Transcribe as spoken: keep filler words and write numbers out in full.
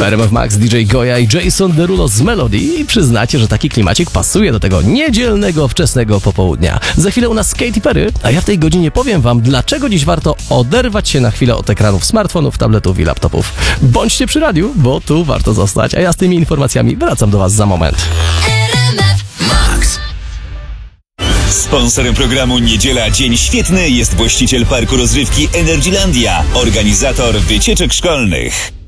W R M F Max D J Goya i Jason Derulo z Melody i przyznacie, że taki klimacik pasuje do tego niedzielnego, wczesnego popołudnia. Za chwilę u nas Katy Perry, a ja w tej godzinie powiem wam, dlaczego dziś warto oderwać się na chwilę od ekranów smartfonów, tabletów i laptopów. Bądźcie przy radiu, bo tu warto zostać, a ja z tymi informacjami wracam do was za moment. Sponsorem programu Niedziela Dzień Świetny jest właściciel parku rozrywki Energylandia, organizator wycieczek szkolnych.